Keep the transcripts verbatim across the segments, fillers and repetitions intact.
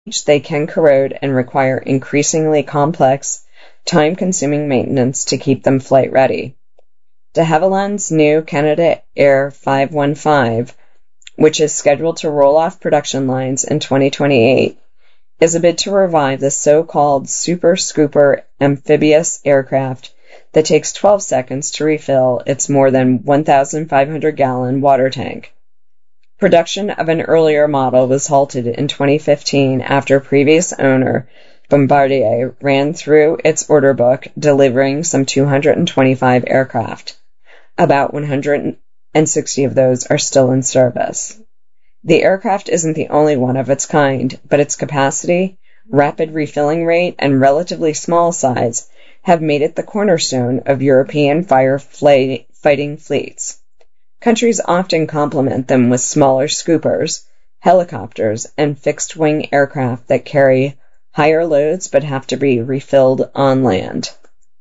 They can corrode and require increasingly complex, time-consuming maintenance to keep them flight-ready. De Havilland's new Canadair five one five, which is scheduled to roll off production lines in twenty twenty-eight, is a bid to revive the so-called Super Scooper amphibious aircraft that takes twelve seconds to refill its more than one thousand five hundred gallon water tank. Production of an earlier model was halted in twenty fifteen after previous owner Bombardier ran through its order book, delivering some two hundred twenty-five aircraft. About one hundred sixty of those are still in service. The aircraft isn't the only one of its kind, but its capacity, rapid refilling rate, and relatively small size have made it the cornerstone of European firefighting fleets. Countries often complement them with smaller scoopers, helicopters, and fixed-wing aircraft that carry higher loads but have to be refilled on land.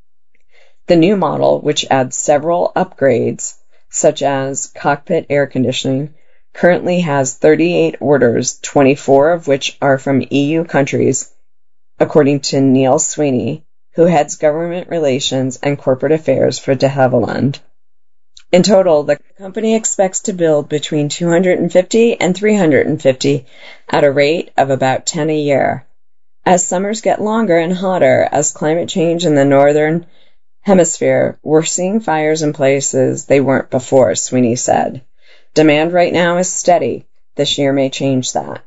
The new model, which adds several upgrades, such as cockpit air conditioning, currently has thirty-eight orders, twenty-four of which are from E U countries, according to Neil Sweeney, who heads government relations and corporate affairs for de Havilland. In total, the company expects to build between two hundred fifty and three hundred fifty at a rate of about ten a year. As summers get longer and hotter as climate change in the northern hemisphere, we're seeing fires in places they weren't before, Sweeney said. Demand right now is steady. This year may change that.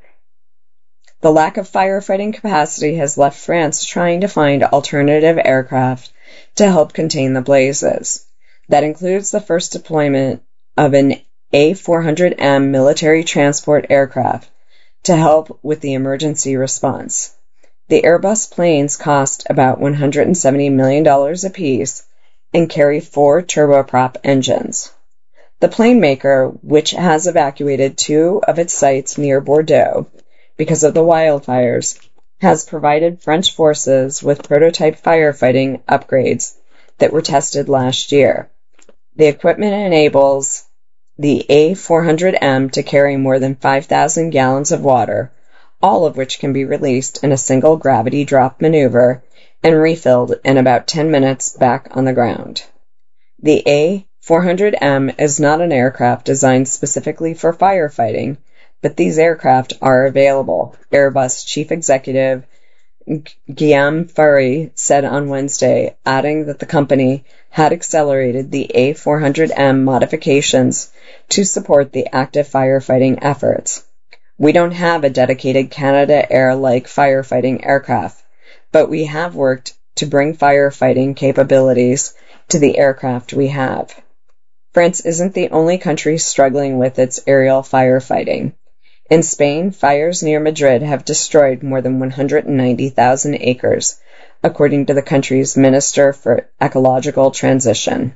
The lack of firefighting capacity has left France trying to find alternative aircraft to help contain the blazes. That includes the first deployment of an A four hundred M military transport aircraft to help with the emergency response. The Airbus planes cost about one hundred seventy million dollars apiece and carry four turboprop engines. The plane maker, which has evacuated two of its sites near Bordeaux because of the wildfires, has provided French forces with prototype firefighting upgrades that were tested last year. The equipment enables the A four hundred M to carry more than five thousand gallons of water, all of which can be released in a single gravity drop maneuver and refilled in about ten minutes back on the ground. The A four hundred M is not an aircraft designed specifically for firefighting, but these aircraft are available, Airbus chief executive Guillaume Faury said on Wednesday, adding that the company had accelerated the A four hundred M modifications to support the active firefighting efforts. We don't have a dedicated Canadair-like firefighting aircraft, but we have worked to bring firefighting capabilities to the aircraft we have. France isn't the only country struggling with its aerial firefighting. In Spain, fires near Madrid have destroyed more than one hundred ninety thousand acres, according to the country's Minister for Ecological Transition.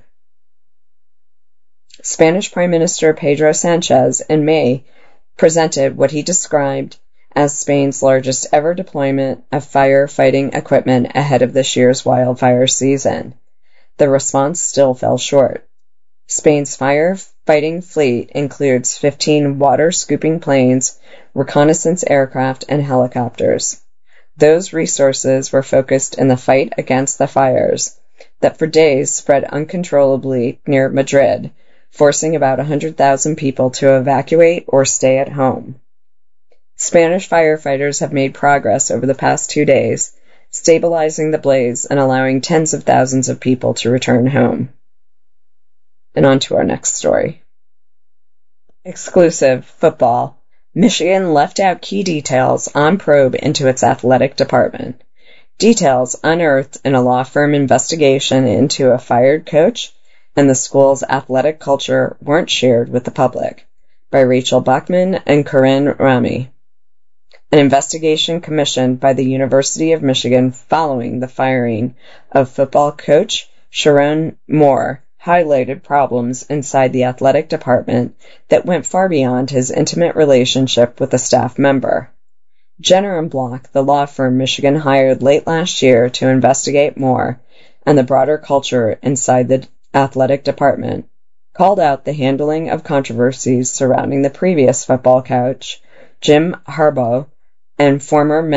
Spanish Prime Minister Pedro Sanchez in May presented what he described as Spain's largest ever deployment of firefighting equipment ahead of this year's wildfire season. The response still fell short. Spain's firefighting fleet includes fifteen water-scooping planes, reconnaissance aircraft, and helicopters. Those resources were focused in the fight against the fires that for days spread uncontrollably near Madrid, forcing about one hundred thousand people to evacuate or stay at home. Spanish firefighters have made progress over the past two days, stabilizing the blaze and allowing tens of thousands of people to return home. And on to our next story. Exclusive football. Michigan left out key details on probe into its athletic department. Details unearthed in a law firm investigation into a fired coach and the school's athletic culture weren't shared with the public. By Rachel Bachman and Corinne Rami. An investigation commissioned by the University of Michigan following the firing of football coach Sharon Moore highlighted problems inside the athletic department that went far beyond his intimate relationship with a staff member. Jenner and Block, the law firm Michigan hired late last year to investigate Moore and the broader culture inside the athletic department, called out the handling of controversies surrounding the previous football coach, Jim Harbaugh, and former